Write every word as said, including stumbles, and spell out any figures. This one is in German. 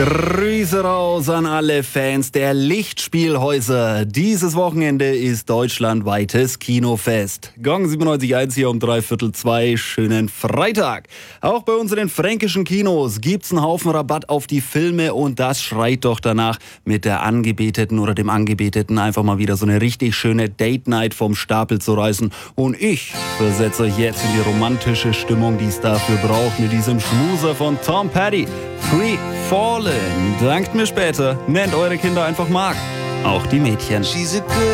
Grüße raus an alle Fans der Lichtspielhäuser. Dieses Wochenende ist deutschlandweites Kinofest. Gong siebenundneunzig Komma eins hier um dreiviertel zwei. Schönen Freitag. Auch bei unseren fränkischen Kinos gibt's einen Haufen Rabatt auf die Filme und das schreit doch danach, mit der Angebeteten oder dem Angebeteten einfach mal wieder so eine richtig schöne Date-Night vom Stapel zu reißen. Und ich versetze euch jetzt in die romantische Stimmung, die es dafür braucht, mit diesem Schmuser von Tom Petty. Free Fallen. Dankt mir später. Nennt eure Kinder einfach Mark. Auch die Mädchen.